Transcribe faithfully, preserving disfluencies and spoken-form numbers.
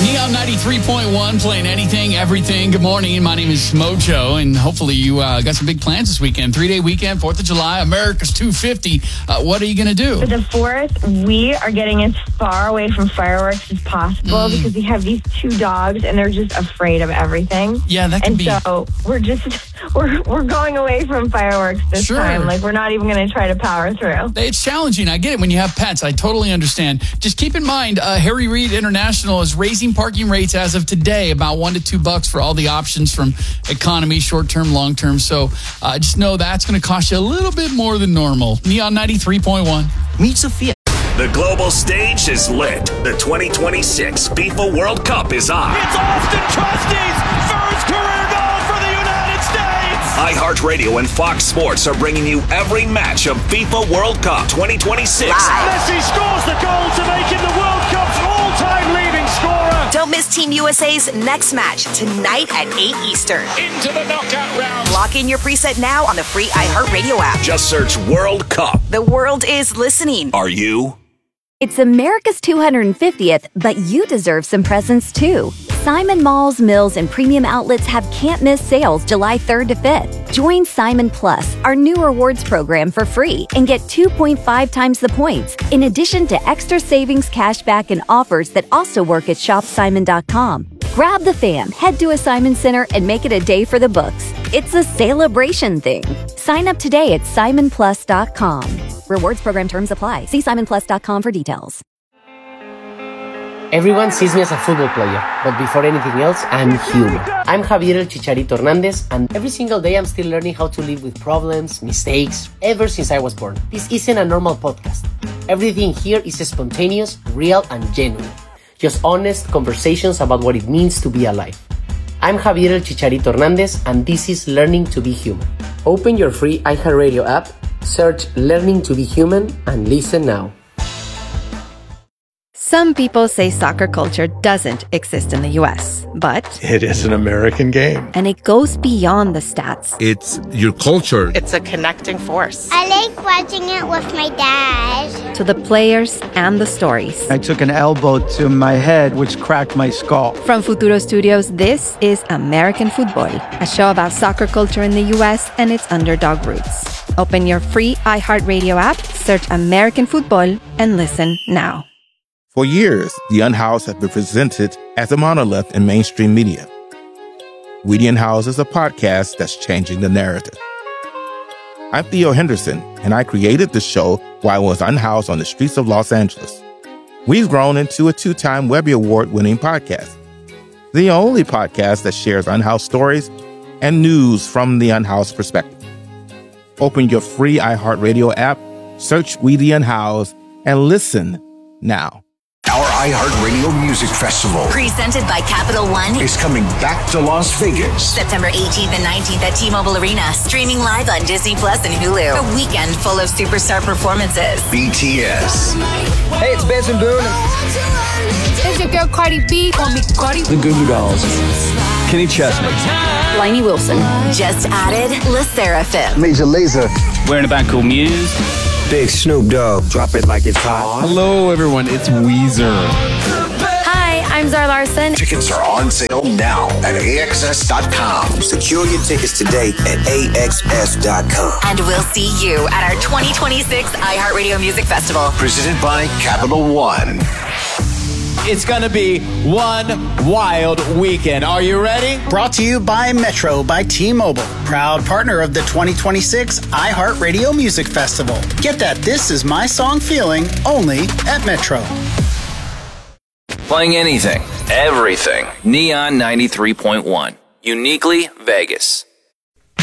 Neon ninety-three point one, playing anything, everything. Good morning. My name is Mojo, and hopefully you uh, got some big plans this weekend. Three-day weekend, fourth of July, America's two fifty. Uh, what are you going to do? For the fourth, we are getting as far away from fireworks as possible mm. because we have these two dogs, and they're just afraid of everything. Yeah, that can and be... And so we're just, we're, we're going away from fireworks this sure. time. Like, we're not even going to try to power through. It's challenging. I get it when you have pets. I totally understand. Just keep in mind, uh, Harry Reid International is raising parking rates as of today, about one to two bucks for all the options from economy, short-term, long-term. So uh, just know that's going to cost you a little bit more than normal. Neon ninety-three point one. Meet Sophia. The global stage is lit. The twenty twenty-six FIFA World Cup is on. It's Austin Trusty's first career goal for the United States. iHeartRadio and Fox Sports are bringing you every match of FIFA World Cup twenty twenty-six. Live. Messi scores the goal to make him the World Cup's all-time leading scorer. Don't miss Team U S A's next match tonight at eight Eastern. Into the knockout round. Lock in your preset now on the free iHeartRadio app. Just search World Cup. The world is listening. Are you? It's America's two hundred fiftieth, but you deserve some presents too. Simon Malls, Mills, and Premium Outlets have can't-miss sales July third to fifth. Join Simon Plus, our new rewards program, for free and get two point five times the points, in addition to extra savings, cashback, and offers that also work at shop simon dot com. Grab the fam, head to a Simon Center, and make it a day for the books. It's a celebration thing. Sign up today at simon plus dot com. Rewards program terms apply. See simon plus dot com for details. Everyone sees me as a football player, but before anything else, I'm human. I'm Javier El Chicharito Hernandez, and every single day I'm still learning how to live with problems, mistakes, ever since I was born. This isn't a normal podcast. Everything here is spontaneous, real, and genuine. Just honest conversations about what it means to be alive. I'm Javier El Chicharito Hernandez, and this is Learning to be Human. Open your free iHeartRadio app, search Learning to be Human, and listen now. Some people say soccer culture doesn't exist in the U S, but it is an American game. And it goes beyond the stats. It's your culture. It's a connecting force. I like watching it with my dad. To the players and the stories. I took an elbow to my head, which cracked my skull. From Futuro Studios, this is American Football, a show about soccer culture in the U S and its underdog roots. Open your free iHeartRadio app, search American Football, and listen now. For years, The Unhoused have been presented as a monolith in mainstream media. We The Unhoused is a podcast that's changing the narrative. I'm Theo Henderson, and I created the show while I was unhoused on the streets of Los Angeles. We've grown into a two-time Webby Award-winning podcast, the only podcast that shares unhoused stories and news from the unhoused perspective. Open your free iHeartRadio app, search We The Unhoused, and listen now. Our iHeartRadio Music Festival, presented by Capital One, is coming back to Las Vegas. September eighteenth and nineteenth at T-Mobile Arena. Streaming live on Disney Plus and Hulu. A weekend full of superstar performances. B T S. Hey, it's Benson Boone. It's your girl Cardi B. Call me Cardi. The Goo Goo Dolls. Kenny Chesney. Lainey Wilson. Just added Le Seraphim. Major Lazer. We're in a band called Muse. Big Snoop Dogg. Drop it like it's hot. Hello, everyone. It's Weezer. Hi, I'm Zara Larson. Tickets are on sale now at A X S dot com. Secure your tickets today at A X S dot com. And we'll see you at our twenty twenty-six iHeartRadio Music Festival. Presented by Capital One. It's going to be one wild weekend. Are you ready? Brought to you by Metro by T-Mobile, proud partner of the twenty twenty-six iHeartRadio Music Festival. Get that This Is My Song feeling only at Metro. Playing anything, everything. Neon ninety-three point one. Uniquely Vegas.